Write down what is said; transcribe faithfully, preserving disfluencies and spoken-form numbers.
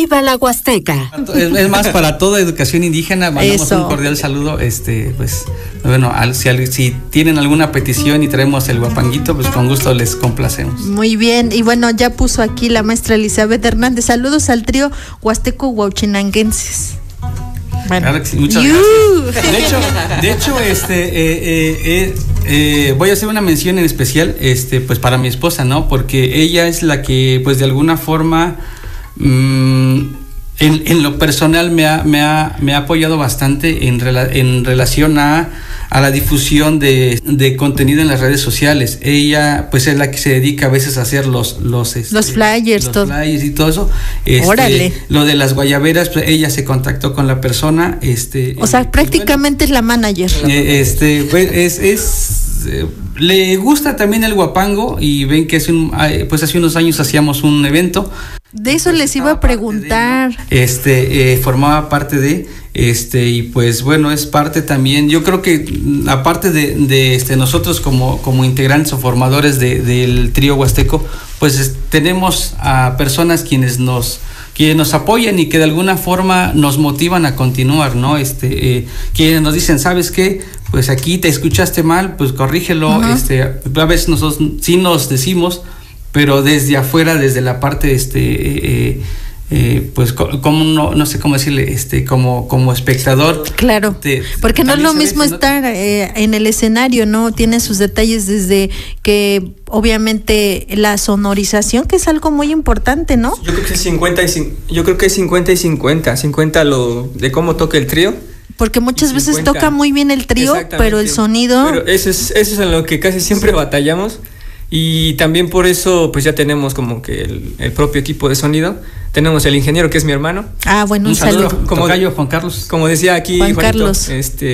¡Viva la Huasteca! Es, es más, para toda educación indígena, mandamos Eso. un cordial saludo. Este, pues, bueno, al, si, al, si tienen alguna petición y traemos el huapanguito, pues con gusto les complacemos. Muy bien, y bueno, ya puso aquí la maestra Elizabeth Hernández. Saludos al trío Huasteco Huauchinanguenses. Bueno. Claro que sí, muchas ¡Yu! gracias. De hecho, de hecho, este, eh, eh, eh, eh, voy a hacer una mención en especial, este, pues para mi esposa, ¿no? Porque ella es la que, pues de alguna forma, mmm, en, en lo personal me ha, me ha, me ha apoyado bastante en, rela, en relación a, a la difusión de, de contenido en las redes sociales. Ella, pues es la que se dedica a veces a hacer los, los, este, Los flyers, los todo. flyers y todo eso. Este, Órale. Lo de las guayaberas, pues ella se contactó con la persona, este. O sea, eh, prácticamente es la manager. eh, este, pues es, es eh, le gusta también el huapango y ven que hace un, pues hace unos años hacíamos un evento. De eso les iba a preguntar. De, ¿no? Este, eh, formaba parte de, este, y pues bueno, es parte también, yo creo que aparte de, de este, nosotros como, como integrantes o formadores de, del trío huasteco, pues es, tenemos a personas quienes nos, quienes nos apoyan y que de alguna forma nos motivan a continuar, ¿no? Este, eh, quienes nos dicen, ¿sabes qué? Pues aquí te escuchaste mal, pues corrígelo. Uh-huh. Este, a veces nosotros sí nos decimos, pero desde afuera, desde la parte, este, eh, eh, pues como no, no sé cómo decirle, este, como, como espectador. Claro, te, porque no es lo mismo veces, estar ¿no? eh, en el escenario, ¿no? Tiene sus detalles desde que, obviamente, la sonorización, que es algo muy importante, ¿no? Yo creo que es cincuenta y, yo creo que es cincuenta y cincuenta, cincuenta lo de cómo toca el trío. Porque muchas veces toca muy bien el trío, pero el sonido... Pero eso es, eso es en lo que casi siempre batallamos. Y también por eso pues ya tenemos como que el, el propio equipo de sonido. Tenemos el ingeniero que es mi hermano. Ah, bueno, un, un saludo. saludo. Como Tocayo, Juan Carlos. Como decía aquí Juan Juanito, Carlos. Este